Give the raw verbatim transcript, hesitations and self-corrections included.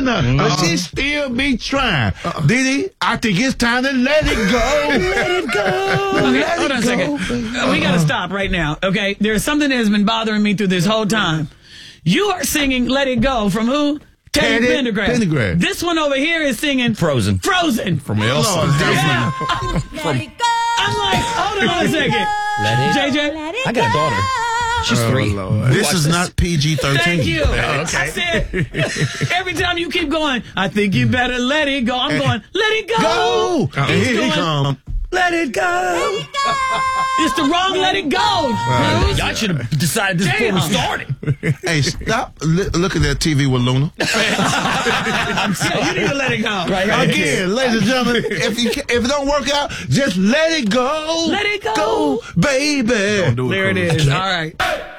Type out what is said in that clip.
nothing. But she still be trying. Didi, I think it's time to let it go. Let it go. Okay, let hold it on a go. second. Uh, we got to stop right now, okay? There's something that has been bothering me through this whole time. You are singing Let It Go from who? Teddy Teddy Pendergrass. Pendergrass. This one over here is singing Frozen. Frozen. From Elsa. Lord, Yeah. Let it go. I'm like, hold on a second. Let it. J J, Let it I got a daughter. She's Oh, three. Lord. This Watch is not P G thirteen. thank you. I said, every time you keep going, I think you better let it go. I'm going, let it go. Go. He's And here he going, come. Let it go. it's the wrong let it go. dude. Y'all should have decided this before we Damn. started. Hey, stop li- looking at T V with Luna. Yeah, you need to let it go. Right, right. Again, ladies and gentlemen, if you ca- if it don't work out, just let it go. Let it go. Go, baby. Don't do it, There it Coach. is. All right.